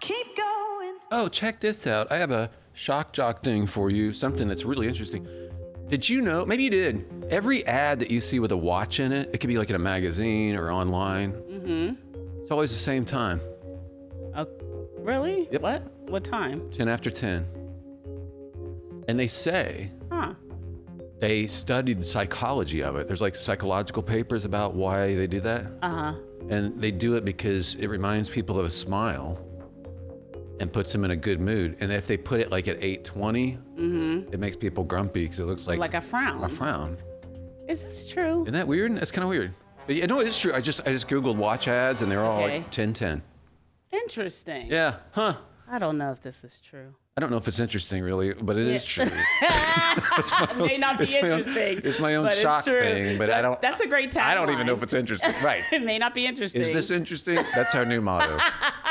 keep going. Oh, check this out. I have a shock jock thing for you, something that's really interesting. Did you know, maybe you did, every ad that you see with a watch in it, it could be like in a magazine or online. It's always the same time. Oh, really? Yep. What time? 10 after 10. And they say they studied the psychology of it. There's like psychological papers about why they do that. And they do it because it reminds people of a smile and puts them in a good mood. And if they put it like at 8:20, it makes people grumpy because it looks like a frown. A frown. Is this true? Isn't that weird? That's kind of weird. But yeah, no, it is true. I just Googled watch ads and they're all Okay. like 10:10. Interesting. Yeah, huh. I don't know if this is true. I don't know if it's interesting really, but it is true. It may not be interesting. It's my own but shock it's true. thing, but I don't. That's a great tagline. I don't even know if it's interesting. Right. It may not be interesting. Is this interesting? That's our new motto.